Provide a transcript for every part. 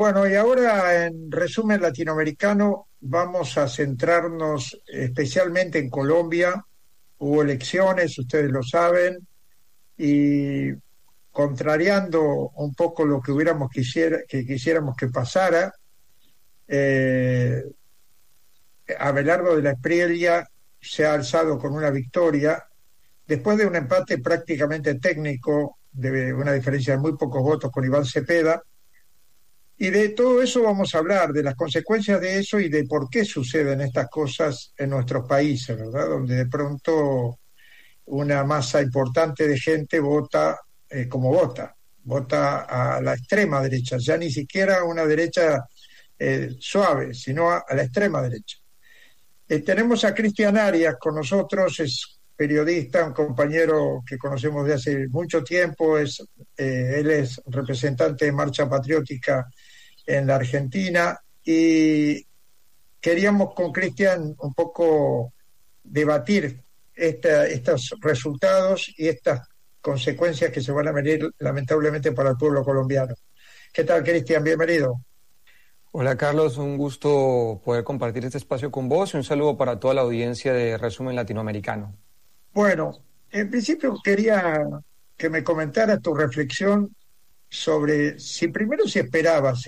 Bueno, y ahora en resumen latinoamericano vamos a centrarnos especialmente en Colombia. Hubo elecciones, ustedes lo saben, y contrariando un poco lo que que quisiéramos que pasara, eh, Abelardo de la Espriella se ha alzado con una victoria después de un empate prácticamente técnico, de una diferencia de muy pocos votos con Iván Cepeda. Y de todo eso vamos a hablar, de las consecuencias de eso y de por qué suceden estas cosas en nuestros países, ¿verdad? Donde de pronto una masa importante de gente vota como vota a la extrema derecha, ya ni siquiera a una derecha suave, sino a la extrema derecha. Tenemos a Cristian Arias con nosotros, es periodista, un compañero que conocemos de hace mucho tiempo, él es representante de Marcha Patriótica en la Argentina y queríamos con Cristian un poco debatir estos resultados y estas consecuencias que se van a venir lamentablemente para el pueblo colombiano. ¿Qué tal, Cristian? Bienvenido. Hola Carlos, un gusto poder compartir este espacio con vos y un saludo para toda la audiencia de Resumen Latinoamericano. Bueno, en principio quería que me comentaras tu reflexión sobre si esperabas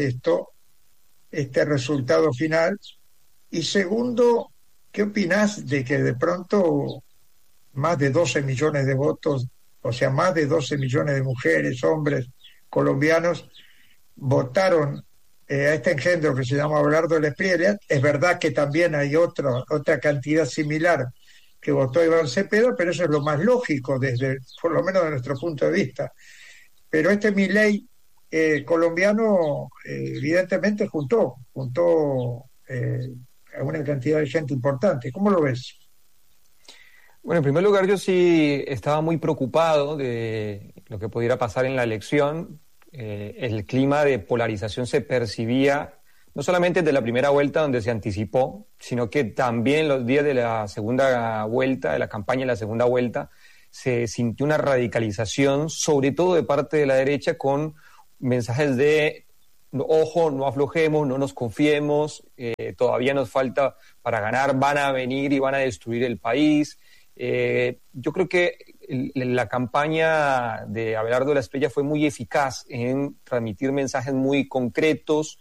este resultado final, y segundo, ¿qué opinás de que de pronto más de 12 millones de votos, o sea, más de 12 millones de mujeres, hombres colombianos votaron a este engendro que se llama Abelardo de la Espriella? Es verdad que también hay otra cantidad similar que votó a Iván Cepeda, pero eso es lo más lógico por lo menos de nuestro punto de vista. Pero este Milei colombiano evidentemente juntó a una cantidad de gente importante. ¿Cómo lo ves? Bueno, en primer lugar, yo sí estaba muy preocupado de lo que pudiera pasar en la elección. El clima de polarización se percibía no solamente desde la primera vuelta donde se anticipó, sino que también en los días de la segunda vuelta, de la campaña de la segunda vuelta, se sintió una radicalización, sobre todo de parte de la derecha, con mensajes de ojo, no aflojemos, no nos confiemos, todavía nos falta para ganar, van a venir y van a destruir el país. Yo creo que la campaña de Abelardo de la Espriella fue muy eficaz en transmitir mensajes muy concretos,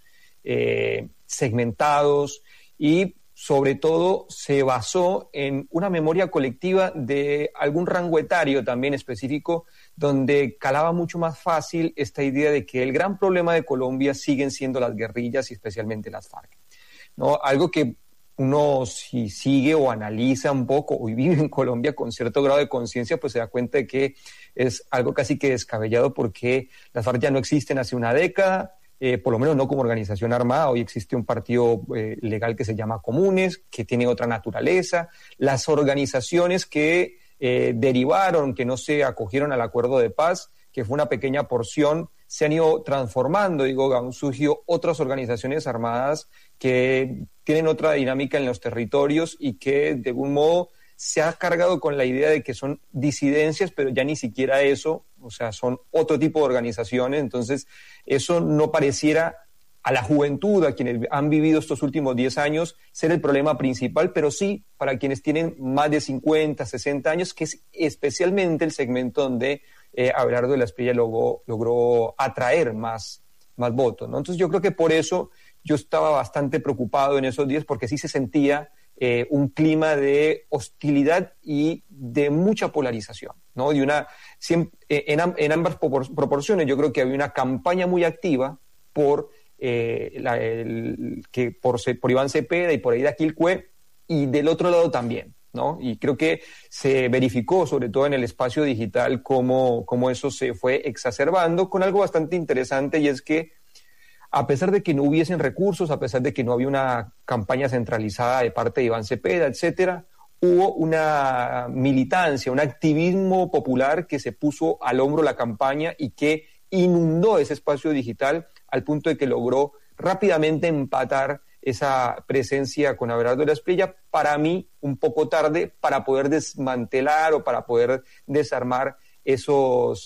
segmentados, y sobre todo se basó en una memoria colectiva de algún rango etario también específico, donde calaba mucho más fácil esta idea de que el gran problema de Colombia siguen siendo las guerrillas y especialmente las FARC, ¿no? Algo que uno, si sigue o analiza un poco o vive en Colombia con cierto grado de conciencia, pues se da cuenta de que es algo casi que descabellado, porque las FARC ya no existen hace una década, por lo menos no como organización armada. Hoy existe un partido legal que se llama Comunes, que tiene otra naturaleza. Las organizaciones que derivaron, que no se acogieron al acuerdo de paz, que fue una pequeña porción, se han ido transformando. Han surgido otras organizaciones armadas que tienen otra dinámica en los territorios y que de algún modo se ha cargado con la idea de que son disidencias, pero ya ni siquiera eso, o sea, son otro tipo de organizaciones. Entonces, eso no pareciera a la juventud, a quienes han vivido estos últimos 10 años, ser el problema principal, pero sí para quienes tienen más de 50, 60 años, que es especialmente el segmento donde Abelardo de la Espriella logró atraer más votos, ¿no? Entonces yo creo que por eso yo estaba bastante preocupado en esos días, porque sí se sentía un clima de hostilidad y de mucha polarización, ¿no? En ambas proporciones. Yo creo que había una campaña muy activa por Iván Cepeda y por Aida Quilcue, y del otro lado también, ¿no? Y creo que se verificó, sobre todo en el espacio digital, cómo eso se fue exacerbando con algo bastante interesante, y es que a pesar de que no hubiesen recursos, a pesar de que no había una campaña centralizada de parte de Iván Cepeda, etcétera, hubo una militancia, un activismo popular que se puso al hombro la campaña y que inundó ese espacio digital al punto de que logró rápidamente empatar esa presencia con Abelardo de la Espriella, para mí un poco tarde, para poder desmantelar o para poder desarmar esos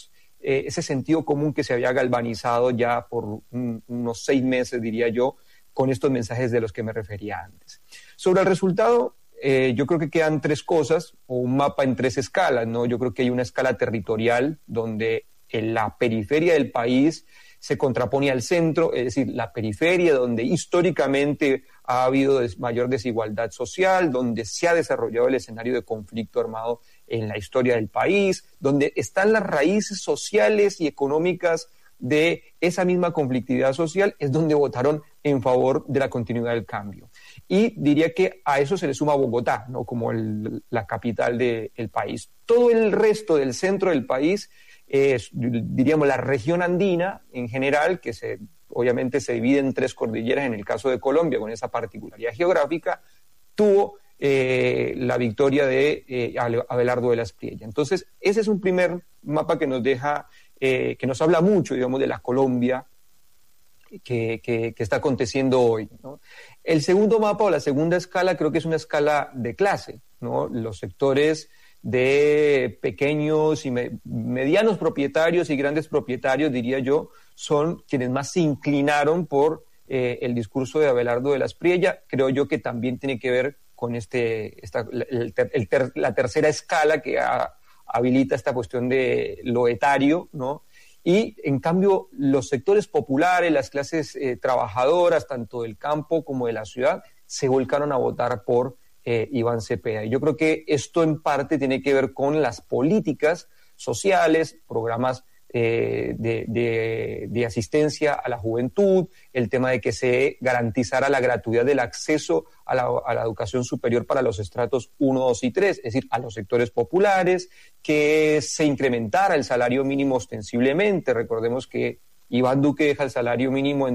ese sentido común que se había galvanizado ya por unos 6 meses, diría yo, con estos mensajes de los que me refería antes. Sobre el resultado, yo creo que quedan 3 cosas, o un mapa en 3 escalas, ¿no? Yo creo que hay una escala territorial donde en la periferia del país se contrapone al centro, es decir, la periferia donde históricamente ha habido mayor desigualdad social, donde se ha desarrollado el escenario de conflicto armado en la historia del país, donde están las raíces sociales y económicas de esa misma conflictividad social, es donde votaron en favor de la continuidad del cambio. Y diría que a eso se le suma Bogotá, ¿no? Como la capital del país. Todo el resto del centro del país es, diríamos, la región andina en general, que obviamente se divide en 3 cordilleras en el caso de Colombia, con esa particularidad geográfica, tuvo la victoria de Abelardo de la Espriella. Entonces, ese es un primer mapa que nos deja, que nos habla mucho, digamos, de la Colombia que está aconteciendo hoy, ¿no? El segundo mapa o la segunda escala creo que es una escala de clase, ¿no? Los sectores de pequeños y medianos propietarios y grandes propietarios, diría yo, son quienes más se inclinaron por el discurso de Abelardo de la Espriella. Creo yo que también tiene que ver con la tercera escala que habilita esta cuestión de lo etario, ¿no? Y, en cambio, los sectores populares, las clases trabajadoras, tanto del campo como de la ciudad, se volcaron a votar por Iván Cepeda. Y yo creo que esto en parte tiene que ver con las políticas sociales, programas de asistencia a la juventud, el tema de que se garantizara la gratuidad del acceso a la educación superior para los estratos 1, 2 y 3, es decir, a los sectores populares, que se incrementara el salario mínimo ostensiblemente. Recordemos que Iván Duque deja el salario mínimo en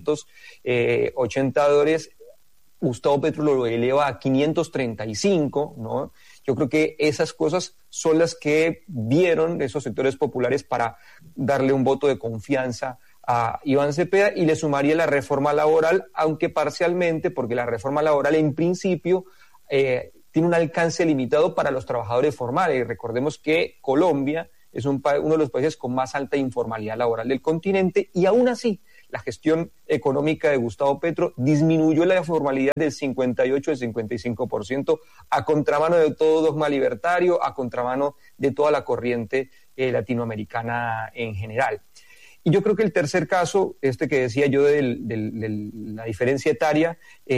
$280, Gustavo Petro lo eleva a 535, ¿no? Yo creo que esas cosas son las que vieron esos sectores populares para darle un voto de confianza a Iván Cepeda, y le sumaría la reforma laboral, aunque parcialmente, porque la reforma laboral en principio tiene un alcance limitado para los trabajadores formales. Y recordemos que Colombia es uno de los países con más alta informalidad laboral del continente, y aún así la gestión económica de Gustavo Petro disminuyó la informalidad del 58 al 55%, a contramano de todo dogma libertario, a contramano de toda la corriente latinoamericana en general. Y yo creo que el tercer caso, que decía yo de la diferencia etaria,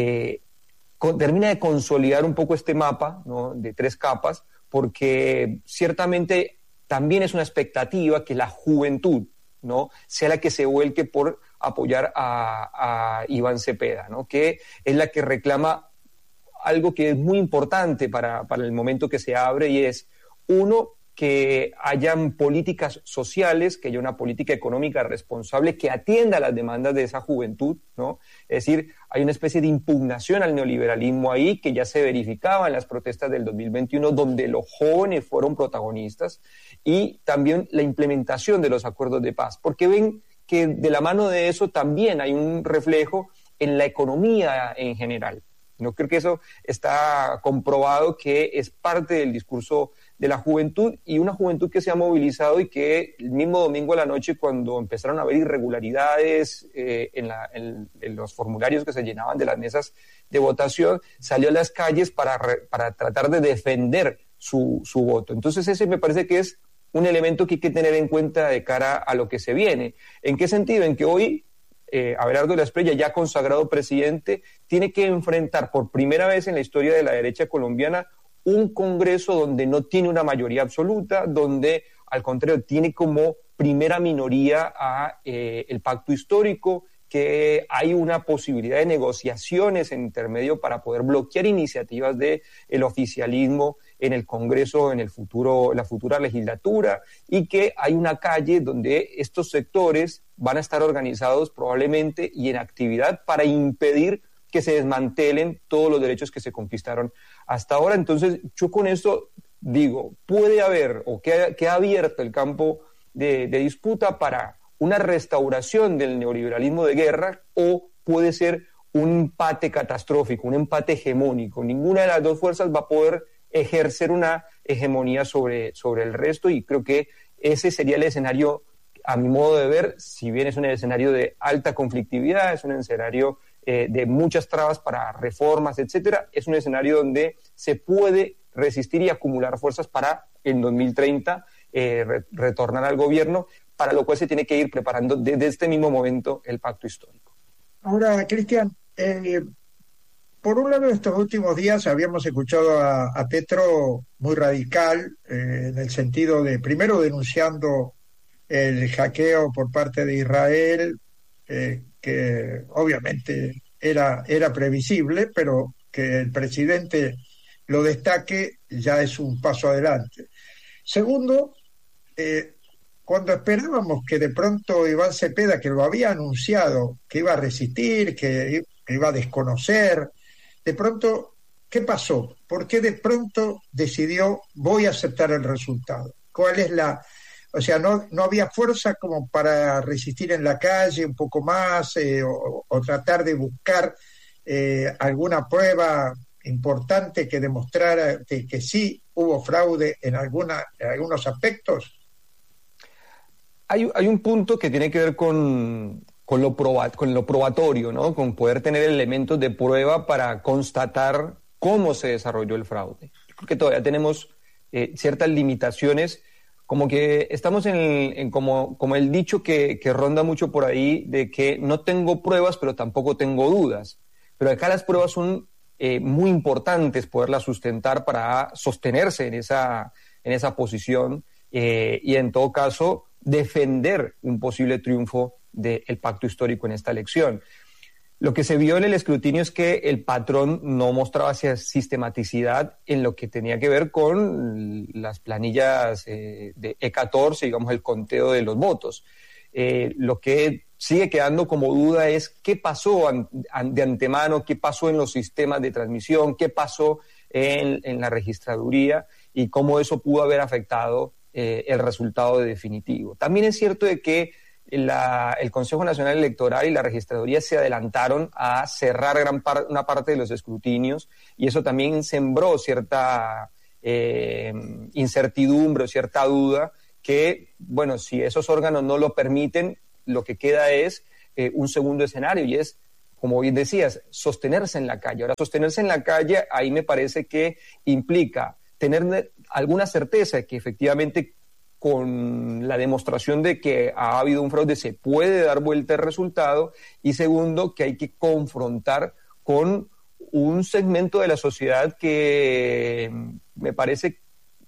termina de consolidar un poco este mapa, ¿no?, de 3 capas, porque ciertamente también es una expectativa que la juventud, ¿no?, sea la que se vuelque por apoyar a Iván Cepeda, ¿no?, que es la que reclama algo que es muy importante para el momento que se abre, y es, uno, que hayan políticas sociales, que haya una política económica responsable que atienda a las demandas de esa juventud, ¿no? Es decir, hay una especie de impugnación al neoliberalismo ahí que ya se verificaba en las protestas del 2021, donde los jóvenes fueron protagonistas, y también la implementación de los acuerdos de paz, porque ven que de la mano de eso también hay un reflejo en la economía en general. No creo que eso está comprobado, que es parte del discurso de la juventud, y una juventud que se ha movilizado y que el mismo domingo a la noche, cuando empezaron a haber irregularidades en los formularios que se llenaban de las mesas de votación, salió a las calles para tratar de defender su voto. Entonces ese me parece que es un elemento que hay que tener en cuenta de cara a lo que se viene. ¿En qué sentido? En que hoy Abelardo de la Espriella, ya consagrado presidente, tiene que enfrentar por primera vez en la historia de la derecha colombiana un Congreso donde no tiene una mayoría absoluta, donde al contrario tiene como primera minoría el pacto histórico, que hay una posibilidad de negociaciones en intermedio para poder bloquear iniciativas del oficialismo en el Congreso, en la futura legislatura, y que hay una calle donde estos sectores van a estar organizados probablemente y en actividad para impedir que se desmantelen todos los derechos que se conquistaron hasta ahora. Entonces, yo con esto digo, puede haber, o que ha abierto el campo de disputa para una restauración del neoliberalismo de guerra, o puede ser un empate catastrófico, un empate hegemónico. Ninguna de las dos fuerzas va a poder ejercer una hegemonía sobre el resto, y creo que ese sería el escenario a mi modo de ver, si bien es un escenario de alta conflictividad, es un escenario de muchas trabas para reformas, etcétera, es un escenario donde se puede resistir y acumular fuerzas para en 2030 retornar al gobierno, para lo cual se tiene que ir preparando desde este mismo momento el pacto histórico. Ahora, Cristian, por un lado, estos últimos días habíamos escuchado a Petro muy radical, en el sentido de, primero, denunciando el hackeo por parte de Israel, que obviamente era previsible, pero que el presidente lo destaque ya es un paso adelante. Segundo, cuando esperábamos que de pronto Iván Cepeda, que lo había anunciado, que iba a resistir, que iba a desconocer, de pronto, ¿qué pasó? ¿Por qué de pronto decidió voy a aceptar el resultado? ¿Cuál es o sea, no había fuerza como para resistir en la calle un poco más, o tratar de buscar alguna prueba importante que demostrara que sí hubo fraude en algunos aspectos? Hay un punto que tiene que ver con lo probatorio, ¿no? Con poder tener elementos de prueba para constatar cómo se desarrolló el fraude. Yo creo que todavía tenemos ciertas limitaciones, como que estamos como el dicho que ronda mucho por ahí, de que no tengo pruebas, pero tampoco tengo dudas. Pero acá las pruebas son muy importantes, poderlas sustentar para sostenerse en esa posición y en todo caso defender un posible triunfo del pacto histórico en esta elección. Lo que se vio en el escrutinio es que el patrón no mostraba sistematicidad en lo que tenía que ver con las planillas de E14, digamos, el conteo de los votos. Lo que sigue quedando como duda es qué pasó de antemano, qué pasó en los sistemas de transmisión, qué pasó en la registraduría y cómo eso pudo haber afectado el resultado definitivo. También es cierto de que el Consejo Nacional Electoral y la registraduría se adelantaron a cerrar una parte de los escrutinios y eso también sembró cierta incertidumbre o cierta duda que, bueno, si esos órganos no lo permiten, lo que queda es un segundo escenario y es, como bien decías, sostenerse en la calle. Ahora, sostenerse en la calle, ahí me parece que implica tener alguna certeza de que efectivamente con la demostración de que ha habido un fraude se puede dar vuelta el resultado, y segundo, que hay que confrontar con un segmento de la sociedad que me parece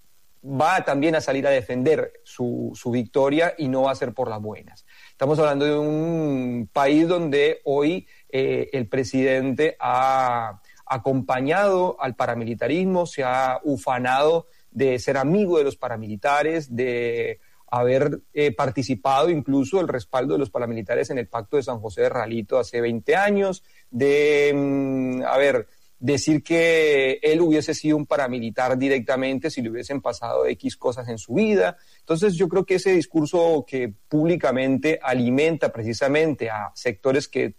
va también a salir a defender su victoria y no va a ser por las buenas. Estamos hablando de un país donde hoy el presidente ha acompañado al paramilitarismo, se ha ufanado de ser amigo de los paramilitares, de haber participado incluso el respaldo de los paramilitares en el Pacto de San José de Ralito hace 20 años, de decir que él hubiese sido un paramilitar directamente si le hubiesen pasado X cosas en su vida. Entonces yo creo que ese discurso que públicamente alimenta precisamente a sectores que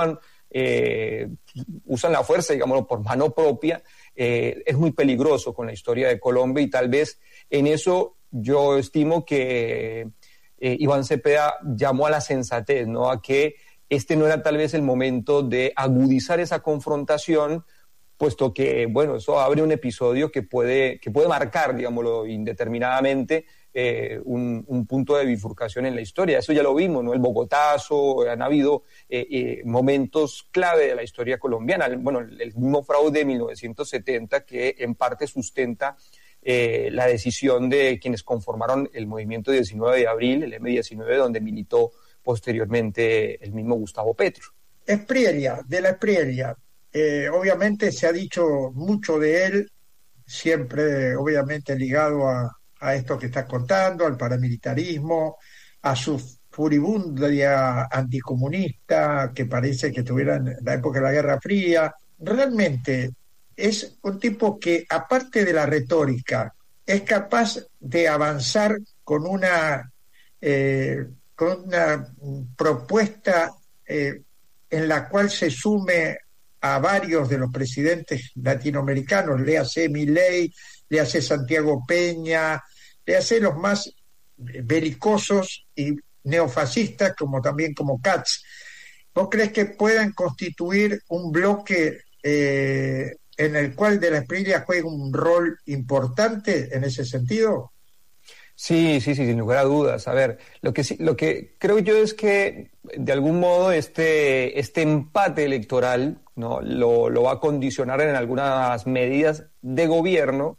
usan la fuerza, digámoslo, por mano propia, es muy peligroso con la historia de Colombia, y tal vez en eso yo estimo que Iván Cepeda llamó a la sensatez, ¿no? A que este no era tal vez el momento de agudizar esa confrontación, puesto que, bueno, eso abre un episodio que puede marcar, digámoslo, indeterminadamente un punto de bifurcación en la historia. Eso ya lo vimos, ¿no? El Bogotazo, han habido momentos clave de la historia colombiana. Bueno, el mismo fraude de 1970 que en parte sustenta la decisión de quienes conformaron el movimiento 19 de abril, el M-19, donde militó posteriormente el mismo Gustavo Petro. De la Espriella. Obviamente se ha dicho mucho de él, siempre obviamente ligado a esto que estás contando, al paramilitarismo, a su furibundia anticomunista que parece que tuviera en la época de la Guerra Fría. Realmente es un tipo que, aparte de la retórica, es capaz de avanzar con una propuesta en la cual se sume a varios de los presidentes latinoamericanos, léase Milei, léase Santiago Peña, léase los más belicosos, y neofascistas, como también como Katz. ¿Vos crees que puedan constituir un bloque en el cual De la Espriella juega un rol importante en ese sentido? Sí, sin lugar a dudas. A ver, lo que creo yo es que de algún modo este empate electoral, ¿no? lo va a condicionar en algunas medidas de gobierno,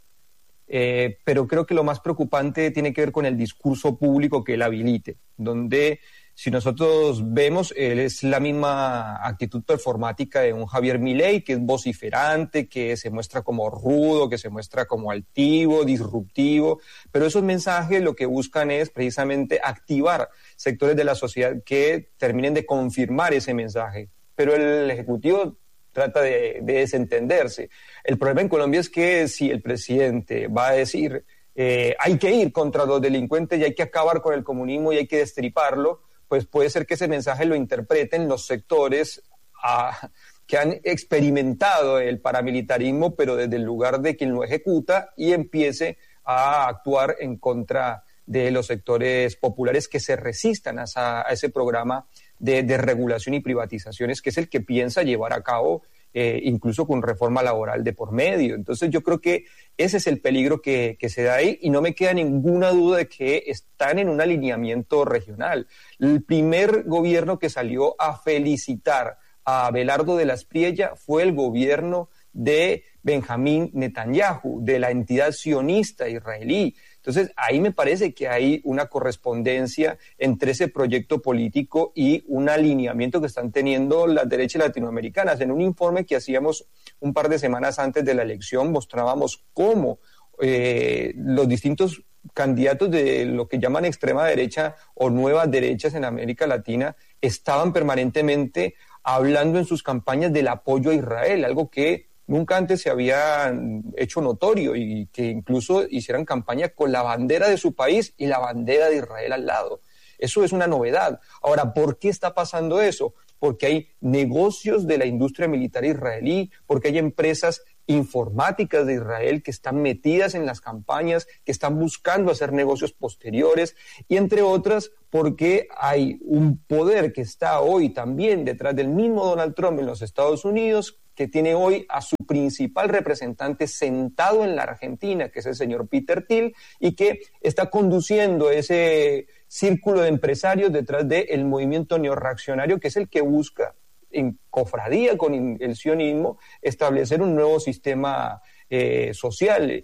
pero creo que lo más preocupante tiene que ver con el discurso público que él habilite, donde si nosotros vemos, él es la misma actitud performática de un Javier Milei, que es vociferante, que se muestra como rudo, que se muestra como altivo, disruptivo, pero esos mensajes lo que buscan es precisamente activar sectores de la sociedad que terminen de confirmar ese mensaje. Pero el Ejecutivo trata de desentenderse. El problema en Colombia es que si el presidente va a decir hay que ir contra los delincuentes y hay que acabar con el comunismo y hay que destriparlo, pues puede ser que ese mensaje lo interpreten los sectores que han experimentado el paramilitarismo, pero desde el lugar de quien lo ejecuta, y empiece a actuar en contra de los sectores populares que se resistan a ese programa de regulación y privatizaciones, que es el que piensa llevar a cabo incluso con reforma laboral de por medio. Entonces yo creo que ese es el peligro que se da ahí, y no me queda ninguna duda de que están en un alineamiento regional. El primer gobierno que salió a felicitar a Abelardo de la Espriella fue el gobierno de Benjamín Netanyahu, de la entidad sionista israelí. Entonces, ahí me parece que hay una correspondencia entre ese proyecto político y un alineamiento que están teniendo las derechas latinoamericanas. En un informe que hacíamos un par de semanas antes de la elección, mostrábamos cómo los distintos candidatos de lo que llaman extrema derecha o nuevas derechas en América Latina estaban permanentemente hablando en sus campañas del apoyo a Israel, algo que nunca antes se había hecho notorio, y que incluso hicieran campaña con la bandera de su país y la bandera de Israel al lado. Eso es una novedad. Ahora, ¿por qué está pasando eso? Porque hay negocios de la industria militar israelí, porque hay empresas informáticas de Israel que están metidas en las campañas, que están buscando hacer negocios posteriores, y entre otras porque hay un poder que está hoy también detrás del mismo Donald Trump en los Estados Unidos, que tiene hoy a su principal representante sentado en la Argentina, que es el señor Peter Thiel, y que está conduciendo ese círculo de empresarios detrás del movimiento neorreaccionario, que es el que busca, en cofradía con el sionismo, establecer un nuevo sistema social,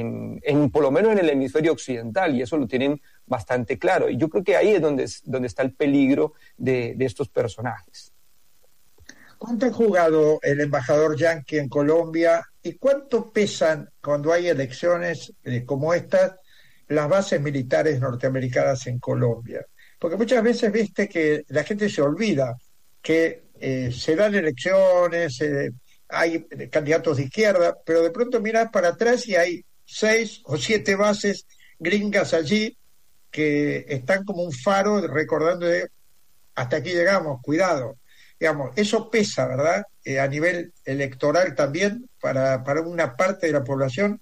por lo menos en el hemisferio occidental, y eso lo tienen bastante claro. Y yo creo que ahí es donde está el peligro de estos personajes. ¿Cuánto ha jugado el embajador yanqui en Colombia y cuánto pesan cuando hay elecciones como estas las bases militares norteamericanas en Colombia? Porque muchas veces viste que la gente se olvida que se dan elecciones, hay candidatos de izquierda, pero de pronto miras para atrás y hay 6 o 7 bases gringas allí que están como un faro recordando de hasta aquí llegamos, cuidado. Digamos, eso pesa, ¿verdad? A nivel electoral también para una parte de la población.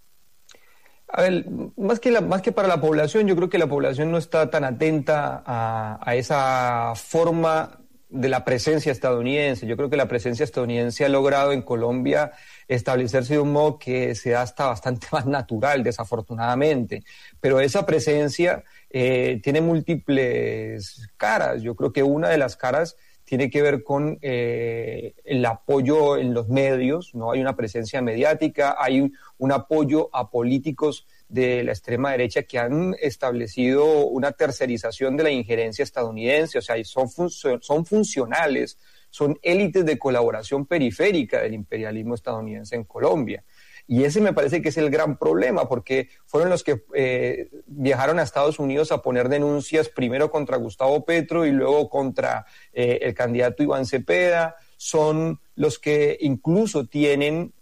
A ver, más que para la población, yo creo que la población no está tan atenta a esa forma de la presencia estadounidense. Yo creo que la presencia estadounidense ha logrado en Colombia establecerse de un modo que se da hasta bastante más natural, desafortunadamente. Pero esa presencia tiene múltiples caras. Yo creo que una de las caras tiene que ver con el apoyo en los medios, ¿no? Hay una presencia mediática, hay un apoyo a políticos de la extrema derecha que han establecido una tercerización de la injerencia estadounidense, o sea, son funcionales, son élites de colaboración periférica del imperialismo estadounidense en Colombia. Y ese me parece que es el gran problema, porque fueron los que viajaron a Estados Unidos a poner denuncias primero contra Gustavo Petro y luego contra el candidato Iván Cepeda. Son los que incluso tienen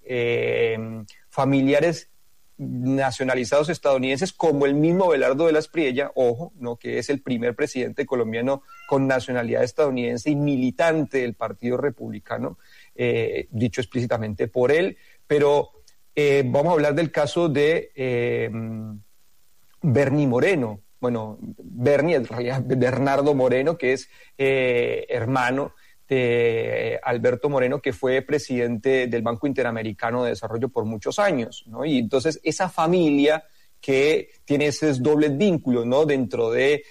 familiares nacionalizados estadounidenses, como el mismo Abelardo de la Espriella, ojo, ¿no? Que es el primer presidente colombiano con nacionalidad estadounidense y militante del Partido Republicano, dicho explícitamente por él. Pero vamos a hablar del caso de Bernie Moreno, Bernie, en realidad Bernardo Moreno, que es hermano de Alberto Moreno, que fue presidente del Banco Interamericano de Desarrollo por muchos años, ¿no? Y entonces esa familia que tiene esos dobles vínculos, ¿no? Dentro de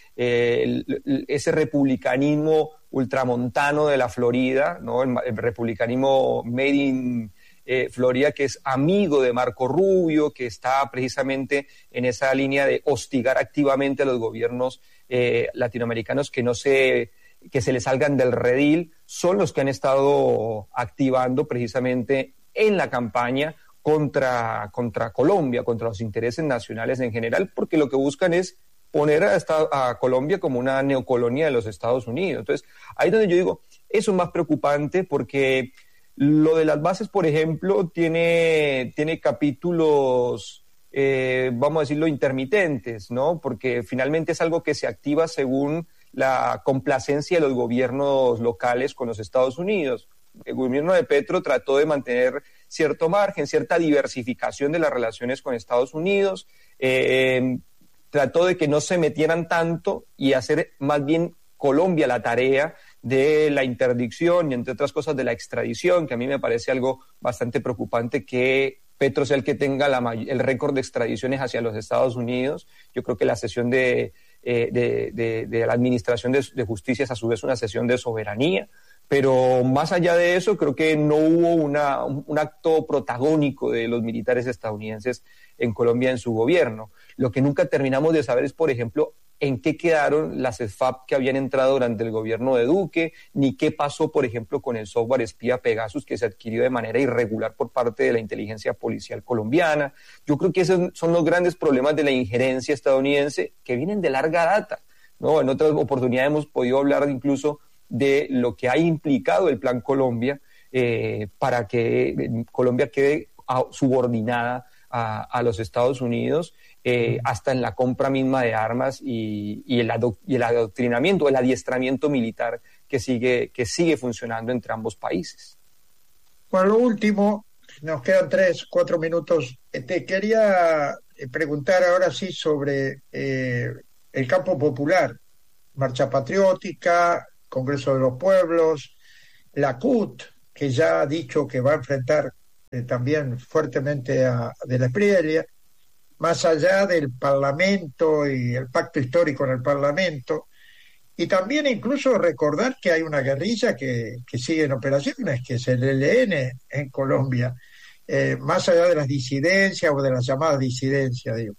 ese republicanismo ultramontano de la Florida, ¿no? El republicanismo made in Florida, que es amigo de Marco Rubio, que está precisamente en esa línea de hostigar activamente a los gobiernos latinoamericanos que se les salgan del redil, son los que han estado activando precisamente en la campaña contra Colombia, contra los intereses nacionales en general, porque lo que buscan es poner a Colombia como una neocolonia de los Estados Unidos. Entonces, ahí es donde yo digo, eso es más preocupante, porque lo de las bases, por ejemplo, tiene capítulos, vamos a decirlo, intermitentes, ¿no? Porque finalmente es algo que se activa según la complacencia de los gobiernos locales con los Estados Unidos. El gobierno de Petro trató de mantener cierto margen, cierta diversificación de las relaciones con Estados Unidos, trató de que no se metieran tanto y hacer más bien Colombia la tarea de la interdicción y, entre otras cosas, de la extradición, que a mí me parece algo bastante preocupante que Petro sea el que tenga el récord de extradiciones hacia los Estados Unidos. Yo creo que la sesión de la Administración de Justicia es a su vez una sesión de soberanía, pero más allá de eso creo que no hubo un acto protagónico de los militares estadounidenses en Colombia en su gobierno. Lo que nunca terminamos de saber es, por ejemplo, en qué quedaron las SFAP que habían entrado durante el gobierno de Duque, ni qué pasó, por ejemplo, con el software espía Pegasus, que se adquirió de manera irregular por parte de la inteligencia policial colombiana. Yo creo que esos son los grandes problemas de la injerencia estadounidense, que vienen de larga data, ¿no? En otras oportunidades hemos podido hablar incluso de lo que ha implicado el Plan Colombia para que Colombia quede subordinada a los Estados Unidos, hasta en la compra misma de armas y el adoctrinamiento, el adiestramiento militar que sigue funcionando entre ambos países. Bueno, lo último, nos quedan 3-4 minutos. Te quería preguntar ahora sí sobre el campo popular, Marcha Patriótica, Congreso de los Pueblos, la CUT, que ya ha dicho que va a enfrentar también fuertemente a De la Espriella, más allá del Parlamento y el pacto histórico en el Parlamento, y también incluso recordar que hay una guerrilla que sigue en operaciones, que es el ELN en Colombia, más allá de las disidencias o de las llamadas disidencias, digo.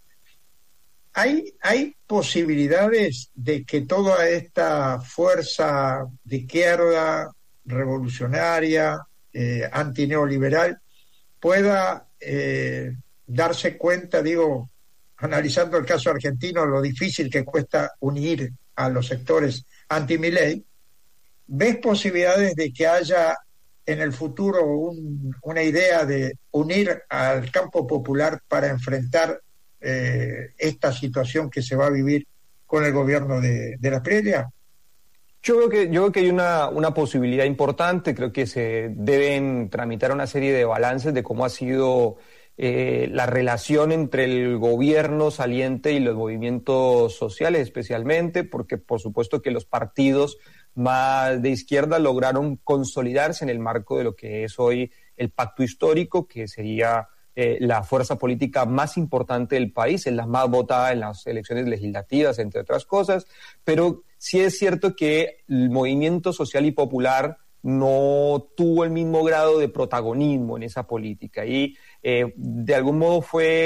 ¿Hay posibilidades de que toda esta fuerza de izquierda, revolucionaria, antineoliberal, pueda darse cuenta, digo, analizando el caso argentino, lo difícil que cuesta unir a los sectores anti-Milei? ¿Ves posibilidades de que haya en el futuro una idea de unir al campo popular para enfrentar esta situación que se va a vivir con el gobierno de la Espriella? Yo creo que hay una posibilidad importante. Creo que se deben tramitar una serie de balances de cómo ha sido la relación entre el gobierno saliente y los movimientos sociales, especialmente porque por supuesto que los partidos más de izquierda lograron consolidarse en el marco de lo que es hoy el pacto histórico, que sería la fuerza política más importante del país, es la más votada en las elecciones legislativas, entre otras cosas, pero sí es cierto que el movimiento social y popular no tuvo el mismo grado de protagonismo en esa política y de algún modo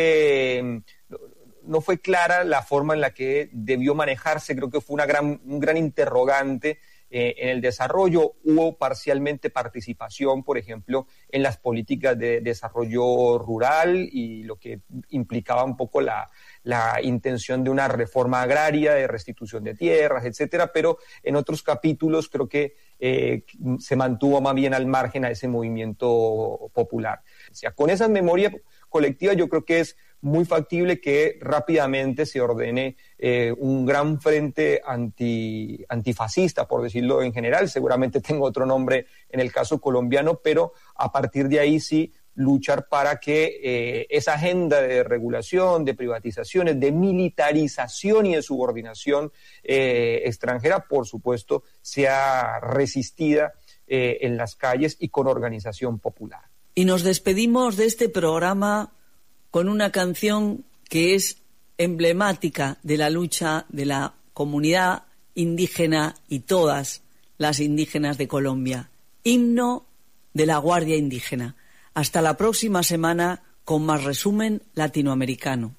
no fue clara la forma en la que debió manejarse. Creo que fue un gran interrogante en el desarrollo. Hubo parcialmente participación, por ejemplo, en las políticas de desarrollo rural y lo que implicaba un poco la intención de una reforma agraria, de restitución de tierras, etcétera, pero en otros capítulos creo que se mantuvo más bien al margen a ese movimiento popular. O sea, con esa memoria colectiva yo creo que es muy factible que rápidamente se ordene un gran frente antifascista, por decirlo en general. Seguramente tengo otro nombre en el caso colombiano, pero a partir de ahí sí luchar para que esa agenda de regulación, de privatizaciones, de militarización y de subordinación extranjera, por supuesto, sea resistida en las calles y con organización popular. Y nos despedimos de este programa con una canción que es emblemática de la lucha de la comunidad indígena y todas las indígenas de Colombia. Himno de la Guardia Indígena. Hasta la próxima semana con más resumen latinoamericano.